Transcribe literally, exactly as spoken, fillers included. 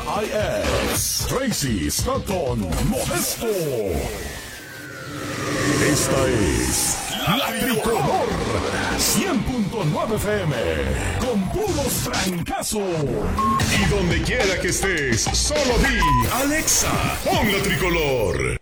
I S, Tracy Stratton Modesto. Esta es La Tricolor cien punto nueve F M, con puros trancazos. Y donde quiera que estés, solo di Alexa, pon La Tricolor.